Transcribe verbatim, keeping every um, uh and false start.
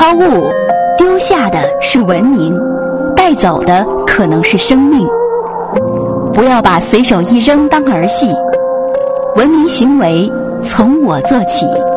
抛物，丢下的是文明，带走的可能是生命。不要把随手一扔当儿戏，文明行为从我做起。